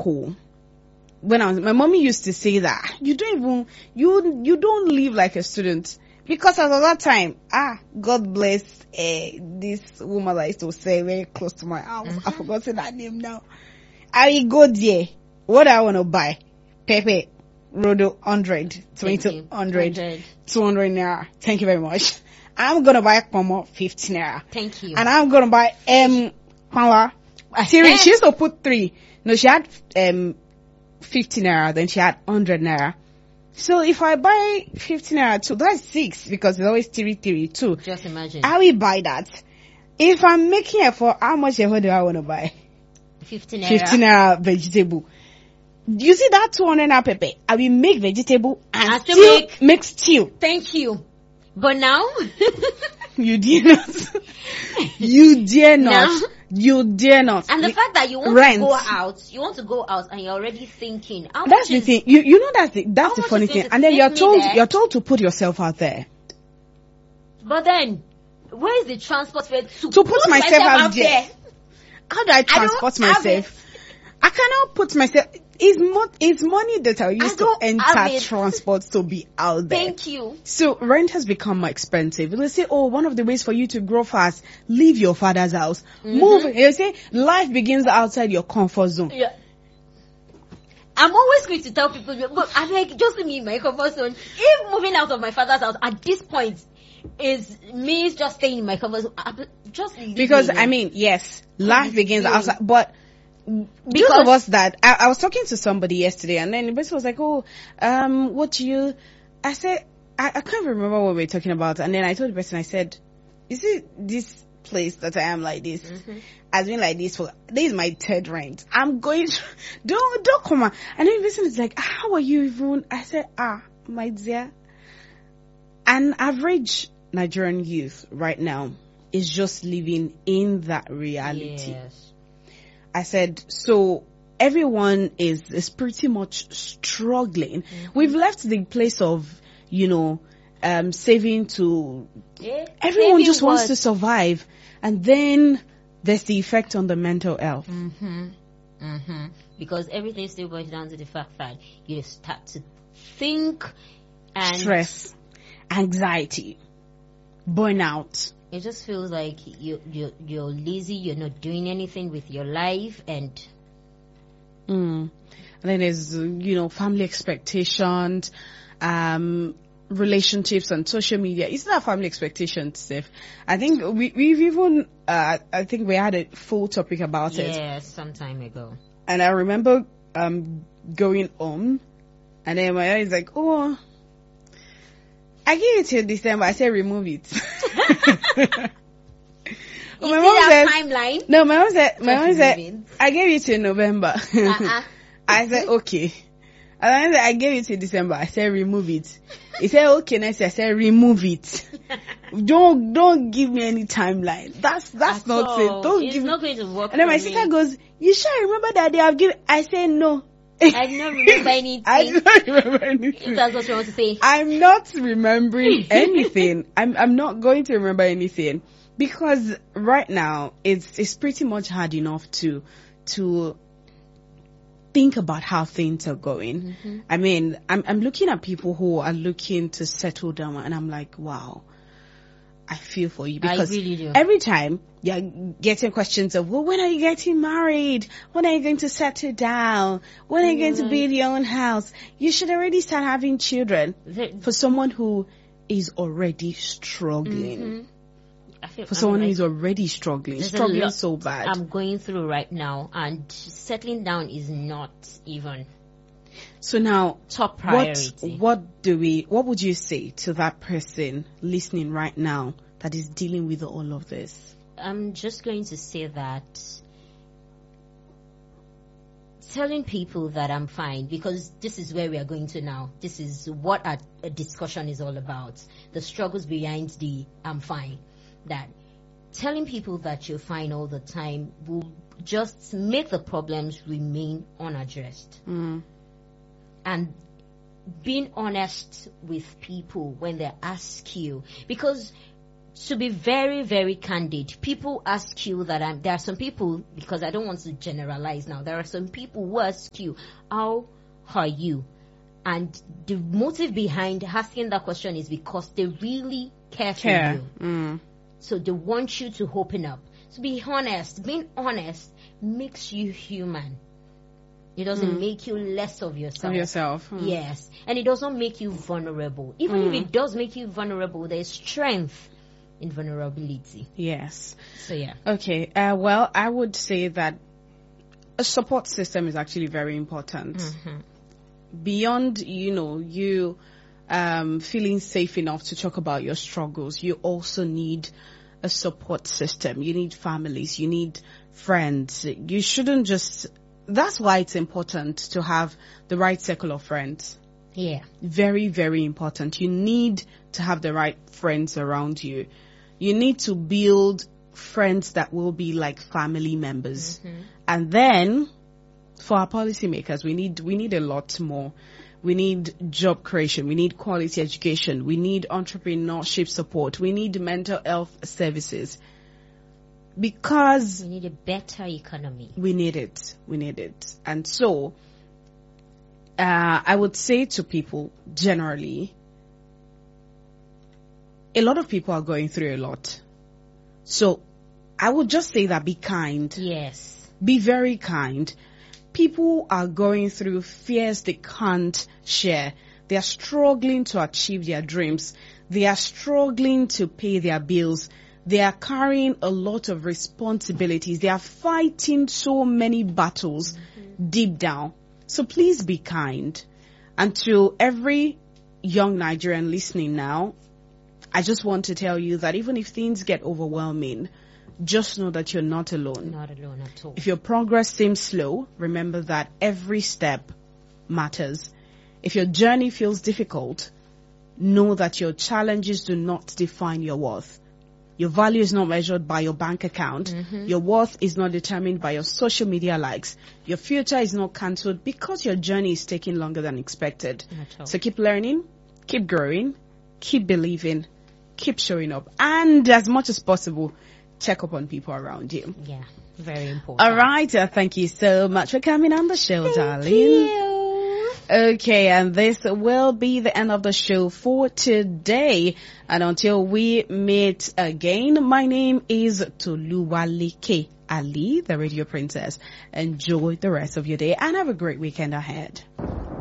school, my mommy used to say that you don't live like a student, because at that time, God bless this woman that used to say very close to my house. I've forgotten that name now. I go there. What I want to buy? Pepe, Rodo, 100, 20, 100, 200 naira. Thank you very much. I'm gonna buy Pomo 15 naira. Thank you. And I'm gonna buy Power. Siri, she used to put 3. No, she had 50 naira, then she had 100 naira. So if I buy 50 naira too, that's 6, because it's always 3 too. Just imagine. I will buy that. If I'm making it for how much ever do I want to buy? 50 naira. 50 naira vegetable. You see that 200 naira pepper? I will make vegetable and still make stew. Thank you. But now you dare not. You dare not. Now, you dare not. And the fact that you want to go out, and you're already thinking. That's the thing. You know that's the funny thing. And then you're told to put yourself out there. But then, where is the transport fare to put myself out there? How do I transport myself? I cannot put myself. It's money that I used to enter transport to be out there. Thank you. So rent has become more expensive. They say, one of the ways for you to grow fast, leave your father's house. Move. They say life begins outside your comfort zone. Yeah. I'm always quick to tell people, but I'm like, just leave me in my comfort zone. If moving out of my father's house at this point is me just staying in my comfort zone, just leave because me, yes, life begins outside, but because of us that I was talking to somebody yesterday, and then the person was like, what do you, I said, I can't remember what we were talking about, and then I told the person, I said, you see this place that I am like this, has been like this this is my 3rd rent. I'm going to, don't come on. And then the person is like, how are you even? I said, my dear, an average Nigerian youth right now is just living in that reality. Yes. I said, so everyone is pretty much struggling. We've left the place of, saving to, everyone just wants to survive. And then there's the effect on the mental health. Because everything still boils down to the fact that you start to think and stress, anxiety, burnout. It just feels like you're lazy. You're not doing anything with your life, and then there's family expectations, relationships on social media. It's not family expectations, Steph. I think we've even I think we had a full topic about it. Yes, some time ago. And I remember going home, and then my aunt is like, I gave it till December. I said remove it. My mom said timeline. No, my mom said I gave it till November. I said okay. And I said I gave it till December. I said remove it. He said okay. Next year I said remove it. Don't give me any timeline. That's not it. It's not going to work. And then my sister goes, you sure remember that they have given? I said no. I do not remember anything. I do not remember anything. If that's what you want to say. I'm not remembering anything. I'm not going to remember anything, because right now it's pretty much hard enough to think about how things are going. I mean, I'm looking at people who are looking to settle down, and I'm like, wow, I feel for you, because I really do. Every time you're getting questions of, when are you getting married? When are you going to settle down? When are you going to build your own house? You should already start having children. For someone who is already struggling. For someone who is already struggling so bad. I'm going through right now, and settling down is not even. So now, top priority. What would you say to that person listening right now that is dealing with all of this? I'm just going to say that telling people that I'm fine, because this is where we are going to now. This is what a discussion is all about. The struggles behind the I'm fine. That telling people that you're fine all the time will just make the problems remain unaddressed. And being honest with people when they ask you, because to be very, very candid, people ask you that there are some people, because I don't want to generalize now, there are some people who ask you, how are you? And the motive behind asking that question is because they really care for you. So they want you to open up. To be honest, being honest makes you human. It doesn't make you less of yourself. Yes. And it doesn't make you vulnerable. Even if it does make you vulnerable, there's strength in vulnerability. Yes. So yeah. Okay. Well, I would say that a support system is actually very important. Beyond, you feeling safe enough to talk about your struggles, you also need a support system. You need families. You need friends. You shouldn't just... That's why it's important to have the right circle of friends. Yeah. Very, very important. You need to have the right friends around you. You need to build friends that will be like family members. And then, for our policymakers, we need a lot more. We need job creation. We need quality education. We need entrepreneurship support. We need mental health services. Because we need a better economy. We need it. And so, I would say to people generally, a lot of people are going through a lot. So, I would just say that be kind. Yes. Be very kind. People are going through fears they can't share. They are struggling to achieve their dreams. They are struggling to pay their bills. They are carrying a lot of responsibilities. They are fighting so many battles deep down. So please be kind. And to every young Nigerian listening now, I just want to tell you that even if things get overwhelming, just know that you're not alone. Not alone at all. If your progress seems slow, remember that every step matters. If your journey feels difficult, know that your challenges do not define your worth. Your value is not measured by your bank account. Your worth is not determined by your social media likes. Your future is not cancelled because your journey is taking longer than expected. So keep learning, keep growing, keep believing, keep showing up, and as much as possible, check up on people around you. Yeah, very important. All right. Thank you so much for coming on the show, darling. Thank you. Okay, and this will be the end of the show for today. And until we meet again, my name is Toluwaleke Ali, the Radio Princess. Enjoy the rest of your day and have a great weekend ahead.